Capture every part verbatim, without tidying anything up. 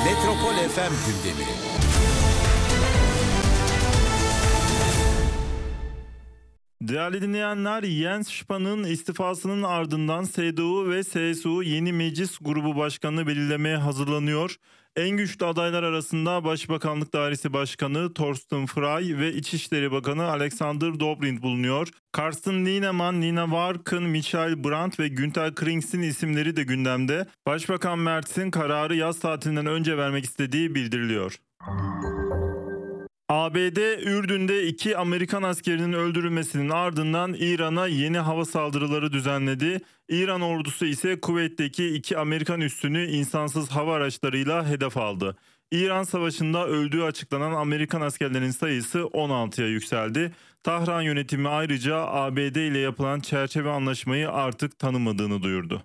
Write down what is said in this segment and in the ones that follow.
Metropol F M gündemi. Değerli dinleyenler, Jens Spahn'ın istifasının ardından C D U ve C S U yeni meclis grubu başkanını belirlemeye hazırlanıyor. En güçlü adaylar arasında Başbakanlık Dairesi Başkanı Thorsten Frey ve İçişleri Bakanı Alexander Dobrindt bulunuyor. Karsten Linnemann, Nina Warken, Michael Brandt ve Günter Krings'in isimleri de gündemde. Başbakan Merz'in kararı yaz tatilinden önce vermek istediği bildiriliyor. A B D, Ürdün'de iki Amerikan askerinin öldürülmesinin ardından İran'a yeni hava saldırıları düzenledi. İran ordusu ise Kuveyt'teki iki Amerikan üssünü insansız hava araçlarıyla hedef aldı. İran Savaşı'nda öldüğü açıklanan Amerikan askerlerinin sayısı on altıya yükseldi. Tahran yönetimi ayrıca A B D ile yapılan çerçeve anlaşmayı artık tanımadığını duyurdu.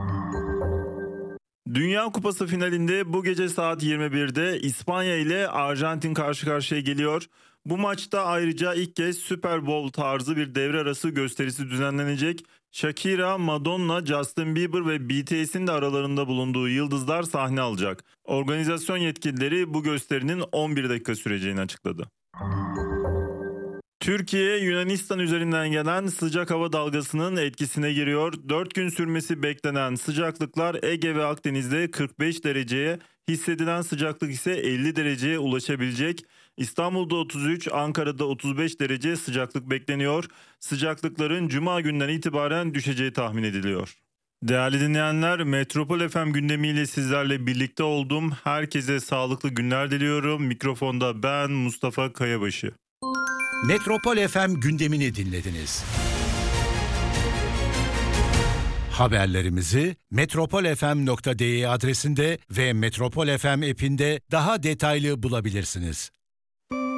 Dünya Kupası finalinde bu gece saat yirmi birde İspanya ile Arjantin karşı karşıya geliyor. Bu maçta ayrıca ilk kez Super Bowl tarzı bir devre arası gösterisi düzenlenecek. Shakira, Madonna, Justin Bieber ve B T S'in de aralarında bulunduğu yıldızlar sahne alacak. Organizasyon yetkilileri bu gösterinin on bir dakika süreceğini açıkladı. Türkiye, Yunanistan üzerinden gelen sıcak hava dalgasının etkisine giriyor. dört gün sürmesi beklenen sıcaklıklar Ege ve Akdeniz'de kırk beş dereceye, hissedilen sıcaklık ise elli dereceye ulaşabilecek. İstanbul'da otuz üç, Ankara'da otuz beş derece sıcaklık bekleniyor. Sıcaklıkların Cuma günden itibaren düşeceği tahmin ediliyor. Değerli dinleyenler, Metropol F M gündemiyle sizlerle birlikte oldum. Herkese sağlıklı günler diliyorum. Mikrofonda ben Mustafa Kayabaşı. Metropol F M gündemini dinlediniz. Haberlerimizi metropol f m nokta d e adresinde ve Metropol F M app'inde daha detaylı bulabilirsiniz.